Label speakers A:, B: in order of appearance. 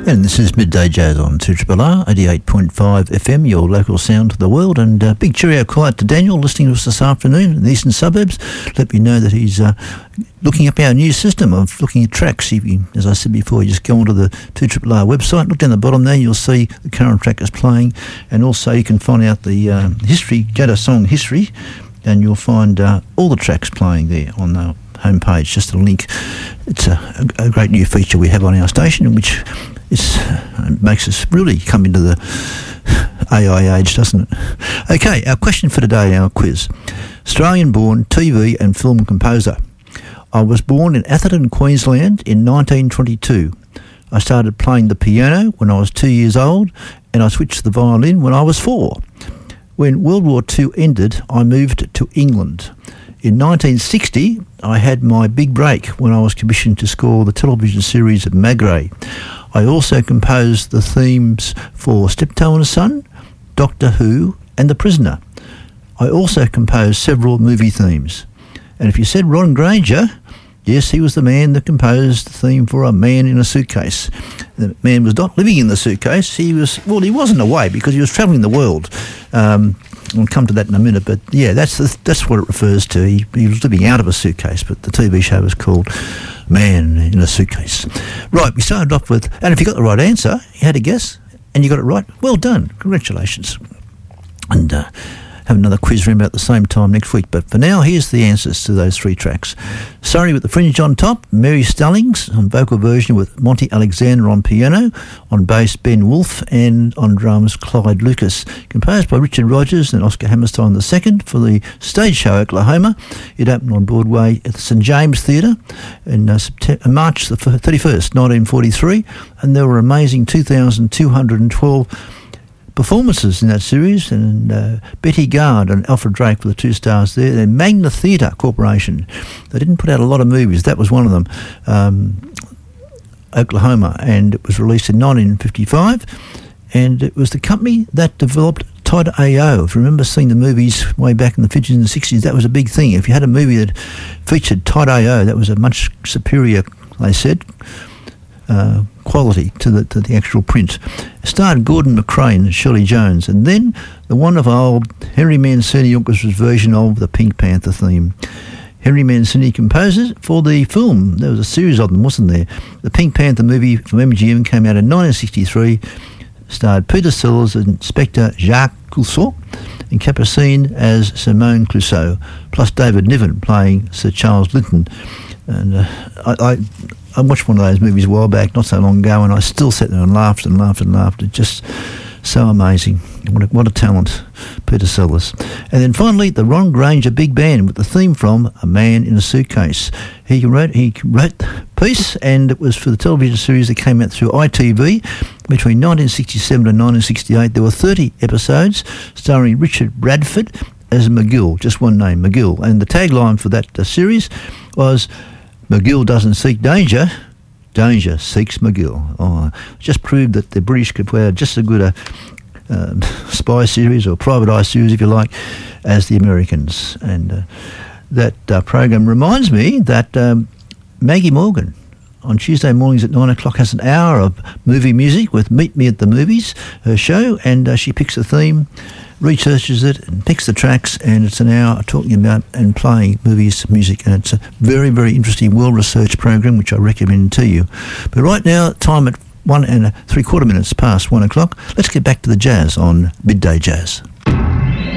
A: And this is Midday Jazz on 2RRR 88.5 FM, your local sound to the world. And big cheerio quiet to Daniel listening to us this afternoon in the eastern suburbs. Let me know that he's looking up our new system of looking at tracks. As I said before, you just go onto the 2RRR website, look down the bottom there, you'll see the current track is playing. And also you can find out the history, go to song history, and you'll find all the tracks playing there on the homepage, just a link. It's a great new feature we have on our station, which makes us really come into the AI age, doesn't it? Okay, our question for today, our quiz. Australian-born TV and film composer. I was born in Atherton, Queensland in 1922. I started playing the piano when I was 2 years old, and I switched to the violin when I was 4. When World War II ended, I moved to England. In 1960, I had my big break when I was commissioned to score the television series of Magray. I also composed the themes for Steptoe and Son, Doctor Who, and The Prisoner. I also composed several movie themes. And if you said Ron Granger, yes, he was the man that composed the theme for A Man in a Suitcase. The man was not living in the suitcase. He wasn't away because he was travelling the world. We'll come to that in a minute, but yeah, that's what it refers to. He was living out of a suitcase, but the TV show was called Man in a Suitcase. Right, we started off with, and if you got the right answer, you had a guess, and you got it right, well done, congratulations. And have another quiz room about the same time next week. But for now, here's the answers to those three tracks. Sorry with the Fringe on top, Mary Stallings on vocal version with Monty Alexander on piano, on bass Ben Wolfe, and on drums Clyde Lucas. Composed by Richard Rogers and Oscar Hammerstein II for the stage show Oklahoma. It opened on Broadway at the St James Theatre in March the 31st, 1943, and there were amazing 2,212 performances in that series, and Betty Gard and Alfred Drake were the two stars there. And Magna Theatre Corporation, they didn't put out a lot of movies, that was one of them, Oklahoma, and it was released in 1955, and it was the company that developed Todd A.O. If you remember seeing the movies way back in the 50s and the 60s, that was a big thing. If you had a movie that featured Todd A.O., that was a much superior, they said, quality to the actual print. It starred Gordon McRae and Shirley Jones, and then the wonderful old Henry Mancini Orchestra's version of the Pink Panther theme. Henry Mancini composes for the film. There was a series of them, wasn't there? The Pink Panther movie from MGM came out in 1963, starred Peter Sellers and Inspector Jacques Clouseau, and Capucine as Simone Clouseau, plus David Niven playing Sir Charles Linton. And I watched one of those movies a while back, not so long ago, and I still sat there and laughed and laughed and laughed. It's just so amazing. What a talent, Peter Sellers. And then finally, the Ron Granger Big Band with the theme from A Man in a Suitcase. He wrote the piece, and it was for the television series that came out through ITV between 1967 and 1968. There were 30 episodes starring Richard Bradford as McGill, just one name, McGill. And the tagline for that series was, McGill doesn't seek danger, danger seeks McGill. Oh, just proved that the British could play just as good a spy series or private eye series, if you like, as the Americans. And that program reminds me that Maggie Morgan on Tuesday mornings at 9 o'clock has an hour of movie music with Meet Me at the Movies, her show, and she picks a theme, researches it and picks the tracks, and it's an hour talking about and playing movies, music, and it's a very, very interesting, well-researched program which I recommend to you. But right now, time at 1 3/4 minutes past 1 o'clock, let's get back to the jazz on Midday Jazz.